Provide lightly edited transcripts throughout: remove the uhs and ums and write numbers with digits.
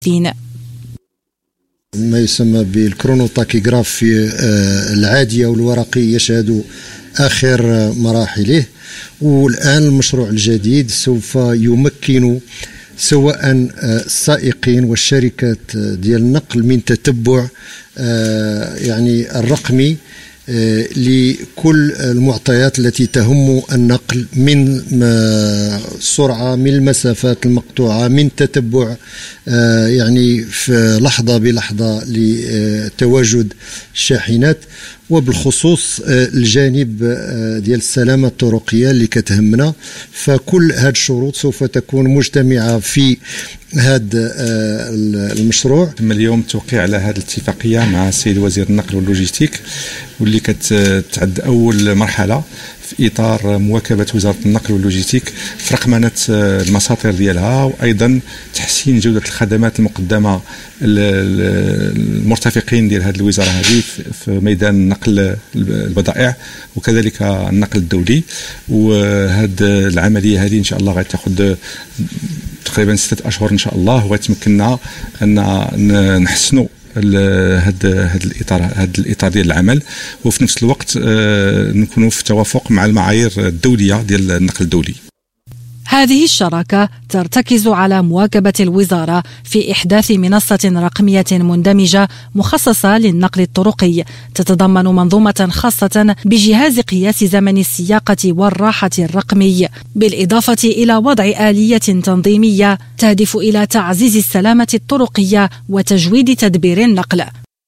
ما يسمى بالكرونوتاكيغراف العادية والورقي يشهد آخر مراحله. والآن المشروع الجديد سوف يمكن سواء السائقين والشركات ديال النقل من تتبع يعني الرقمي لكل المعطيات التي تهم النقل من السرعة، من المسافات المقطوعة، من تتبع يعني في لحظة بلحظة لتواجد الشاحنات، وبالخصوص الجانب ديال السلامة الطرقية اللي كتهمنا. فكل هذه الشروط سوف تكون مجتمعة في هذا المشروع. تم اليوم التوقيع على هذه الاتفاقية مع السيد وزير النقل واللوجستيك، واللي كتعد أول مرحلة في إطار مواكبة وزارة النقل واللوجستيك في رقمنة المساطير ديالها، وأيضا تحسين جودة الخدمات المقدمة المرتفقين ديال هذه الوزارة هذه في ميدان نقل البضائع وكذلك النقل الدولي. وهذه العملية هذه إن شاء الله غتاخذ تقريبا 6 أشهر إن شاء الله، وغتمكننا أن نحسنوا هذا الإطار ديال العمل، وفي نفس الوقت نكونوا في توافق مع المعايير الدولية ديال النقل الدولي. هذه الشراكة ترتكز على مواكبة الوزارة في إحداث منصة رقمية مندمجة مخصصة للنقل الطرقي، تتضمن منظومة خاصة بجهاز قياس زمن السياقة والراحة الرقمي، بالإضافة إلى وضع آلية تنظيمية تهدف إلى تعزيز السلامة الطرقية وتجويد تدبير النقل.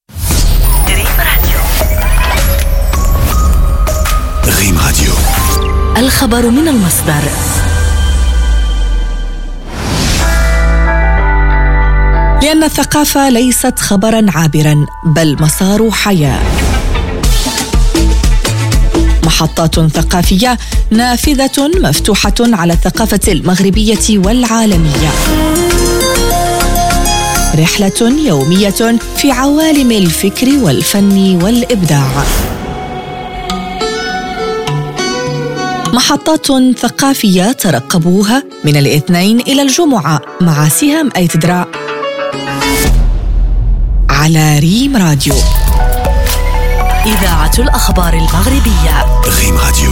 ريم راديو، الخبر من المصدر. لأن الثقافة ليست خبرا عابرا بل مسار حياة. محطات ثقافية نافذة مفتوحة على الثقافة المغربية والعالمية. رحلة يومية في عوالم الفكر والفن والإبداع. محطات ثقافية ترقبوها من الاثنين إلى الجمعة مع سهام أيتدرا على ريم راديو، إذاعة الأخبار المغربية. ريم راديو.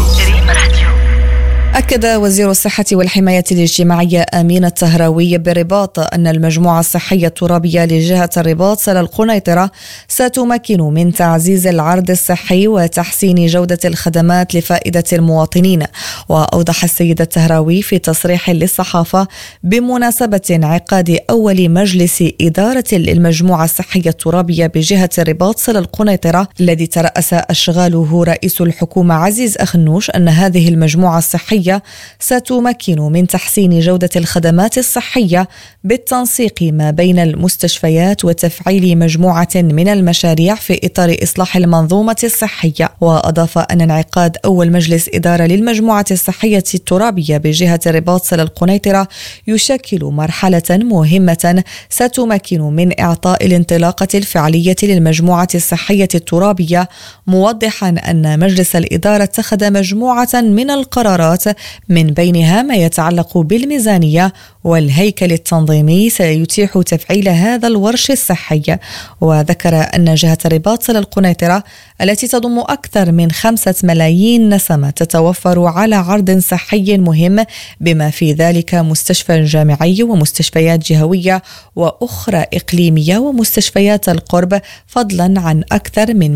أكد وزير الصحة والحماية الاجتماعية أمين التهراوي بالرباط أن المجموعة الصحية الترابية لجهة الرباط سلا القنيطرة ستمكن من تعزيز العرض الصحي وتحسين جودة الخدمات لفائدة المواطنين. وأوضح السيد التهراوي في تصريح للصحافة بمناسبة انعقاد أول مجلس إدارة المجموعة الصحية الترابية بجهة الرباط سلا القنيطرة الذي ترأس أشغاله رئيس الحكومة عزيز أخنوش أن هذه المجموعة الصحية ستمكن من تحسين جودة الخدمات الصحية بالتنسيق ما بين المستشفيات وتفعيل مجموعة من المشاريع في إطار إصلاح المنظومة الصحية. وأضاف أن انعقاد أول مجلس إدارة للمجموعة الصحية الترابية بجهة الرباط سلا القنيطرة يشكل مرحلة مهمة ستمكن من إعطاء الانطلاقة الفعلية للمجموعة الصحية الترابية، موضحا أن مجلس الإدارة اتخذ مجموعة من القرارات من بينها ما يتعلق بالميزانية والهيكل التنظيمي سيتيح تفعيل هذا الورش الصحي. وذكر أن جهة الرباط سلا القنيطرة التي تضم أكثر من 5 ملايين نسمة تتوفر على عرض صحي مهم بما في ذلك مستشفى جامعي ومستشفيات جهوية وأخرى إقليمية ومستشفيات القرب، فضلا عن أكثر من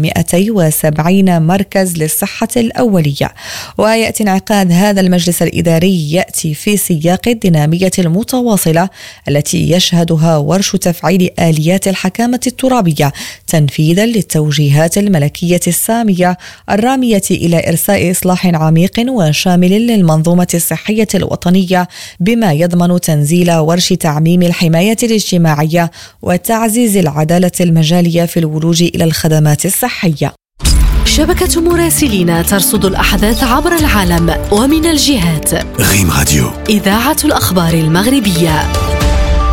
270 مركز للصحة الأولية. ويأتي انعقاد هذا المجلس الإداري يأتي في سياق الدينامية المتواصلة التي يشهدها ورش تفعيل آليات الحكامة الترابية تنفيذا للتوجيهات الملكية السامية الرامية إلى إرساء إصلاح عميق وشامل للمنظومة الصحية الوطنية، بما يضمن تنزيل ورش تعميم الحماية الاجتماعية وتعزيز العدالة المجالية في الولوج إلى الخدمات الصحية. شبكة مراسلين ترصد الأحداث عبر العالم ومن الجهات. ريم راديو، إذاعة الأخبار المغربية.